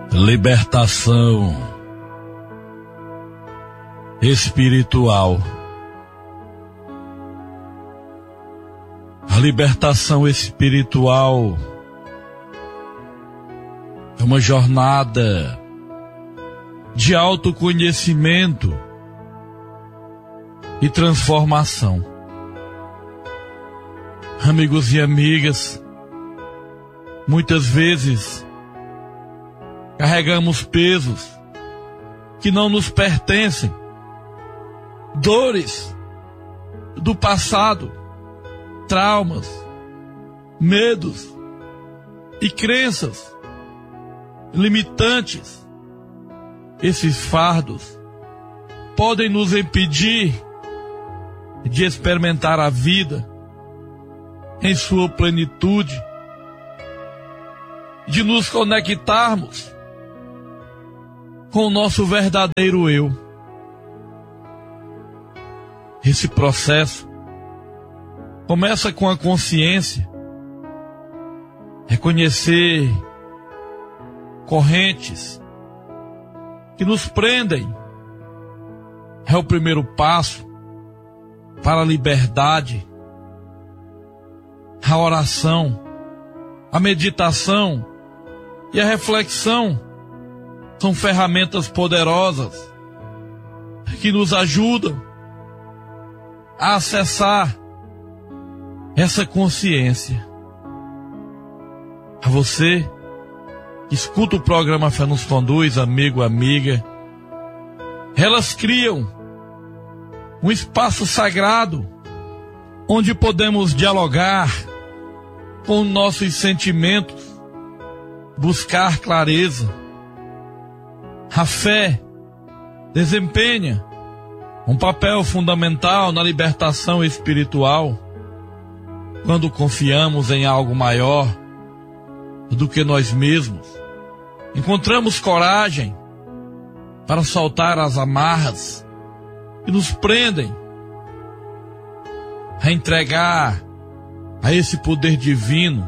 Libertação espiritual. A libertação espiritual é uma jornada de autoconhecimento e transformação. Amigos e amigas, muitas vezes carregamos pesos que não nos pertencem, dores do passado, traumas, medos e crenças limitantes. Esses fardos podem nos impedir de experimentar a vida em sua plenitude, de nos conectarmos com o nosso verdadeiro eu. Esse processo começa com a consciência, reconhecer correntes que nos prendem. É o primeiro passo para a liberdade. A oração, a meditação e a reflexão são ferramentas poderosas que nos ajudam a acessar essa consciência. A você que escuta o programa Fé nos Conduz, amigo, amiga, elas criam um espaço sagrado onde podemos dialogar com nossos sentimentos, buscar clareza. A fé desempenha um papel fundamental na libertação espiritual quando confiamos em algo maior do que nós mesmos. Encontramos coragem para soltar as amarras que nos prendem, a entregar a esse poder divino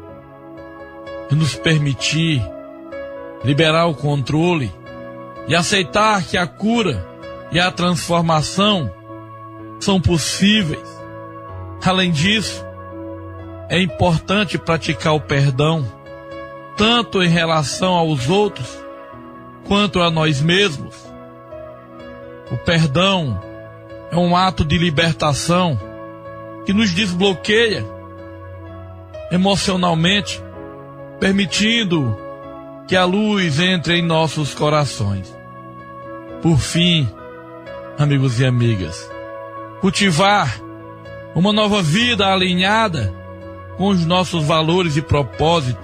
e nos permitir liberar o controle e aceitar que a cura e a transformação são possíveis. Além disso, é importante praticar o perdão, tanto em relação aos outros, quanto a nós mesmos. O perdão é um ato de libertação que nos desbloqueia emocionalmente, permitindo que a luz entre em nossos corações. Por fim, amigos e amigas, cultivar uma nova vida alinhada com os nossos valores e propósitos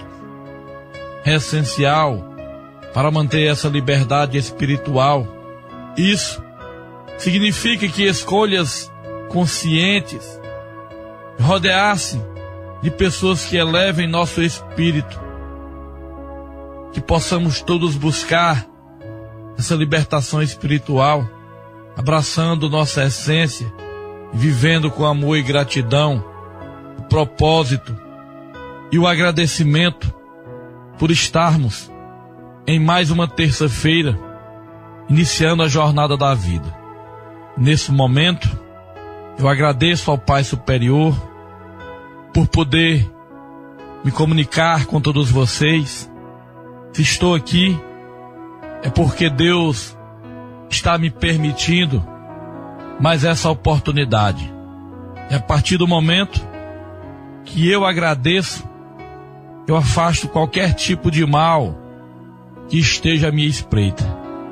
é essencial para manter essa liberdade espiritual. Isso significa que escolhas conscientes, rodear-se de pessoas que elevem nosso espírito, que possamos todos buscar essa libertação espiritual, abraçando nossa essência, vivendo com amor e gratidão, o propósito e o agradecimento por estarmos em mais uma terça-feira, iniciando a jornada da vida. Nesse momento, eu agradeço ao Pai Superior por poder me comunicar com todos vocês. Se estou aqui, é porque Deus está me permitindo mais essa oportunidade. E a partir do momento que eu agradeço, eu afasto qualquer tipo de mal que esteja à minha espreita.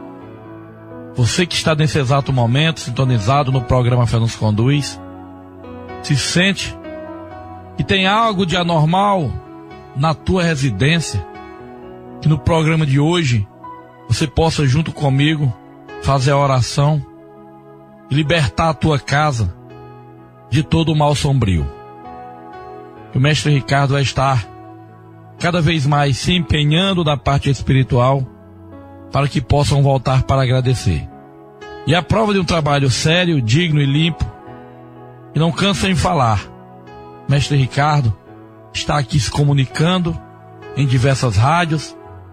Você que está nesse exato momento sintonizado no programa Fé nos Conduz, se sente que tem algo de anormal na tua residência, que no programa de hoje você possa junto comigo fazer a oração e libertar a tua casa de todo o mal sombrio. Que o mestre Ricardo vai estar cada vez mais se empenhando na parte espiritual para que possam voltar para agradecer. E a prova de um trabalho sério, digno e limpo, que não cansa em falar. Mestre Ricardo está aqui se comunicando em diversas rádios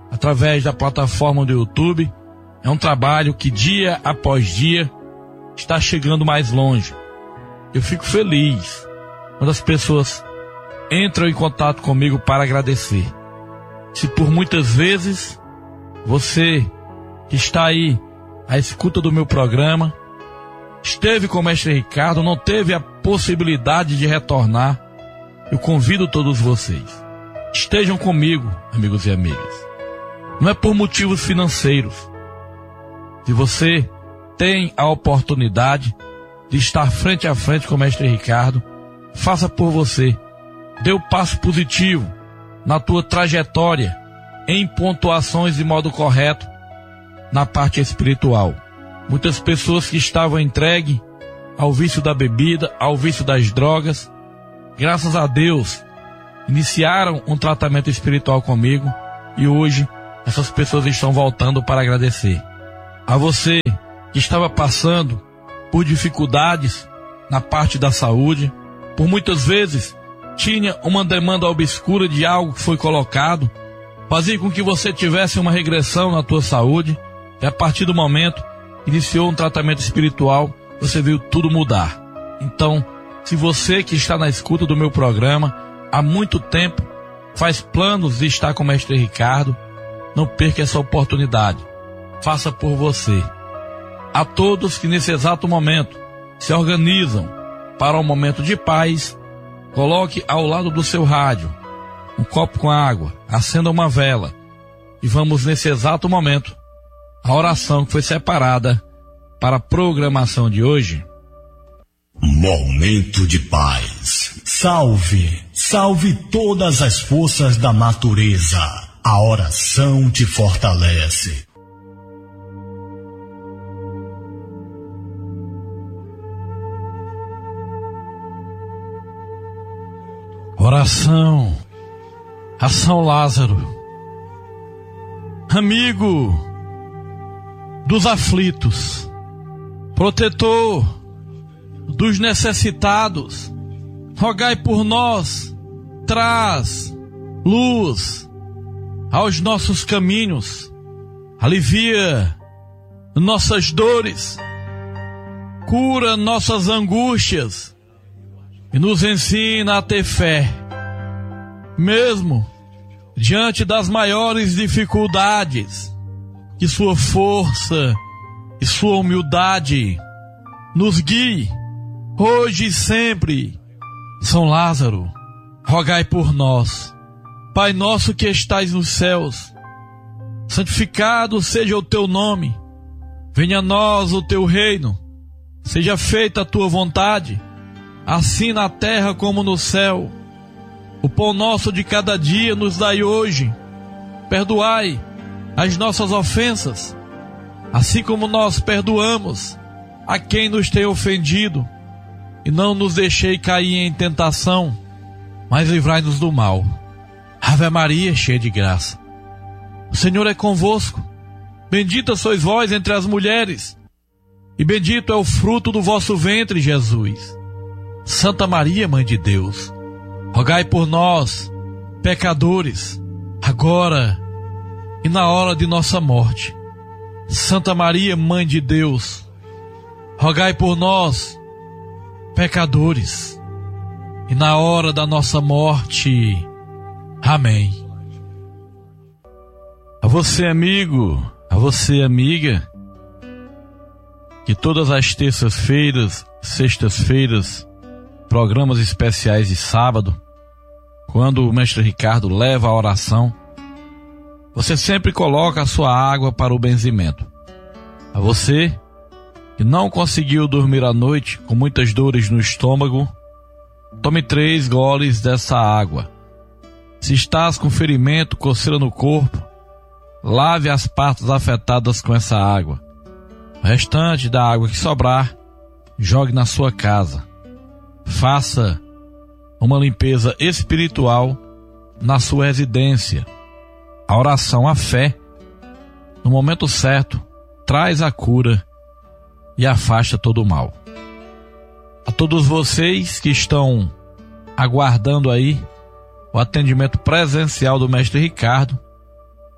através da plataforma do YouTube. É um trabalho que dia após dia está chegando mais longe. Eu fico feliz quando as pessoas entram em contato comigo para agradecer. Se por muitas vezes você que está aí à escuta do meu programa esteve com o Mestre Ricardo, não teve a possibilidade de retornar, eu convido todos vocês, estejam comigo, amigos e amigas. Não é por motivos financeiros. Se você tem a oportunidade de estar frente a frente com o Mestre Ricardo, faça por você. Dê o passo positivo na tua trajetória em pontuações de modo correto na parte espiritual. Muitas pessoas que estavam entregues ao vício da bebida, ao vício das drogas, graças a Deus, iniciaram um tratamento espiritual comigo e hoje essas pessoas estão voltando para agradecer. A você que estava passando por dificuldades na parte da saúde, por muitas vezes tinha uma demanda obscura de algo que foi colocado, fazia com que você tivesse uma regressão na tua saúde, e a partir do momento iniciou um tratamento espiritual, você viu tudo mudar. Então, se você que está na escuta do meu programa há muito tempo faz planos de estar com o Mestre Ricardo, não perca essa oportunidade. Faça por você. A todos que nesse exato momento se organizam para um momento de paz, coloque ao lado do seu rádio um copo com água, acenda uma vela e vamos nesse exato momento a oração que foi separada para a programação de hoje. Momento de paz. Salve, salve todas as forças da natureza. A oração te fortalece. Oração a São Lázaro, amigo dos aflitos, protetor dos necessitados, rogai por nós, traz luz aos nossos caminhos, alivia nossas dores, cura nossas angústias e nos ensina a ter fé, mesmo diante das maiores dificuldades. Que sua força e sua humildade nos guie hoje e sempre. São Lázaro, rogai por nós. Pai nosso que estais nos céus, santificado seja o teu nome. Venha a nós o teu reino. Seja feita a tua vontade, assim na terra como no céu. O pão nosso de cada dia nos dai hoje. Perdoai as nossas ofensas, assim como nós perdoamos a quem nos tem ofendido. E não nos deixei cair em tentação, mas livrai-nos do mal. Ave Maria, cheia de graça, o Senhor é convosco. Bendita sois vós entre as mulheres, e bendito é o fruto do vosso ventre, Jesus. Santa Maria, Mãe de Deus, rogai por nós, pecadores, agora e na hora de nossa morte. Santa Maria, Mãe de Deus, rogai por nós, pecadores, e na hora da nossa morte. Amém. A você, amigo, a você, amiga, que todas as terças-feiras, sextas-feiras, programas especiais de sábado, quando o Mestre Ricardo leva a oração, você sempre coloca a sua água para o benzimento. A você que não conseguiu dormir à noite com muitas dores no estômago, tome 3 goles dessa água. Se estás com ferimento, coceira no corpo, lave as partes afetadas com essa água. O restante da água que sobrar, jogue na sua casa. Faça uma limpeza espiritual na sua residência. A oração, a fé, no momento certo, traz a cura e afasta todo o mal. A todos vocês que estão aguardando aí o atendimento presencial do Mestre Ricardo,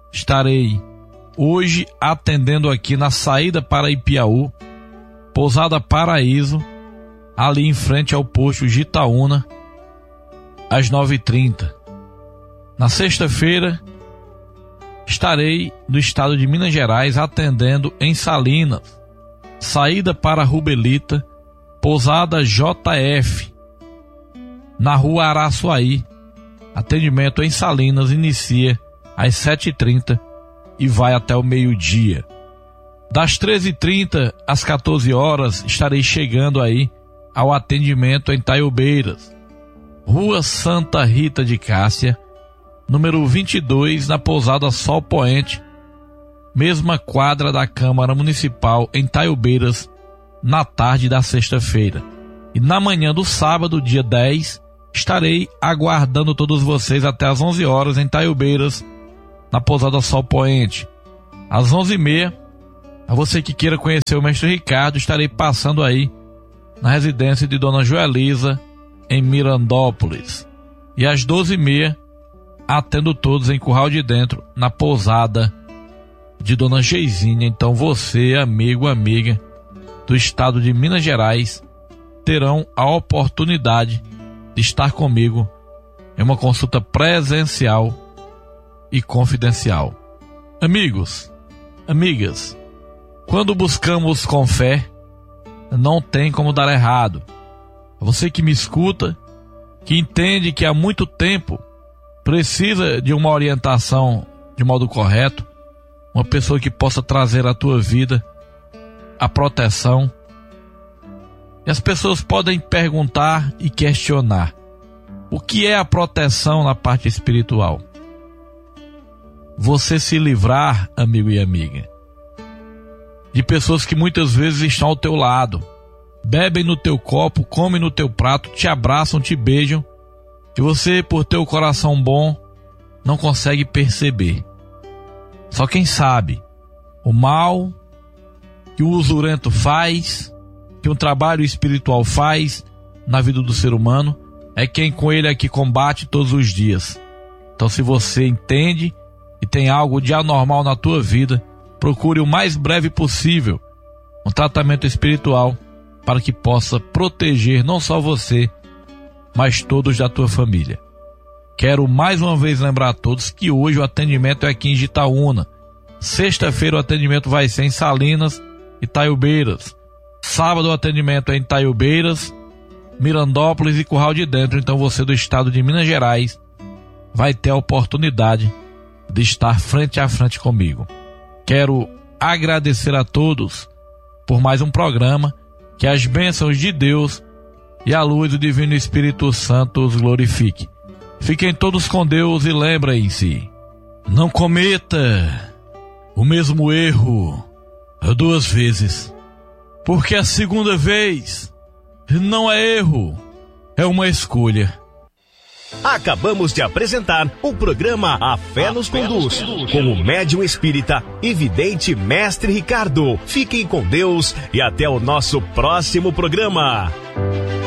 estarei hoje atendendo aqui na saída para Ipiaú, Pousada Paraíso, ali em frente ao posto Gitaúna, às 9h30. Na sexta-feira, estarei no estado de Minas Gerais atendendo em Salinas, saída para Rubelita, Pousada JF, na rua Araçuaí. Atendimento em Salinas inicia às 7h30 e vai até o meio-dia. Das 13h30 às 14h estarei chegando aí ao atendimento em Taiobeiras, Rua Santa Rita de Cássia, número 22, na Pousada Sol Poente, mesma quadra da Câmara Municipal em Taiobeiras, na tarde da sexta-feira. E na manhã do sábado, dia 10, estarei aguardando todos vocês até às 11h em Taiobeiras, na Pousada Sol Poente. Às 11h30, a você que queira conhecer o Mestre Ricardo, estarei passando aí na residência de Dona Joelisa, em Mirandópolis. E às 12h30, atendo todos em Curral de Dentro, na pousada de Dona Geizinha. Então você, amigo, amiga do estado de Minas Gerais, terão a oportunidade de estar comigo em uma consulta presencial e confidencial. Amigos, amigas, quando buscamos com fé, não tem como dar errado. Você que me escuta, que entende que há muito tempo precisa de uma orientação de modo correto, uma pessoa que possa trazer à tua vida a proteção. E as pessoas podem perguntar e questionar: o que é a proteção na parte espiritual? Você se livrar, amigo e amiga, de pessoas que muitas vezes estão ao teu lado, bebem no teu copo, comem no teu prato, te abraçam, te beijam, e você, por ter o coração bom, não consegue perceber. Só quem sabe o mal que o usurento faz, que um trabalho espiritual faz na vida do ser humano, é quem com ele aqui combate todos os dias. Então, se você entende e tem algo de anormal na tua vida, procure o mais breve possível um tratamento espiritual para que possa proteger não só você, mas todos da tua família. Quero mais uma vez lembrar a todos que hoje o atendimento é aqui em Gitaúna. Sexta-feira o atendimento vai ser em Salinas e Taiobeiras. Sábado o atendimento é em Taiobeiras, Mirandópolis e Curral de Dentro. Então você do estado de Minas Gerais vai ter a oportunidade de estar frente a frente comigo. Quero agradecer a todos por mais um programa. Que as bênçãos de Deus e a luz do Divino Espírito Santo os glorifique. Fiquem todos com Deus e lembrem-se: não cometa o mesmo erro 2 vezes, porque a segunda vez não é erro, é uma escolha. Acabamos de apresentar o programa A Fé nos Conduz, com o médium espírita e vidente Mestre Ricardo. Fiquem com Deus e até o nosso próximo programa.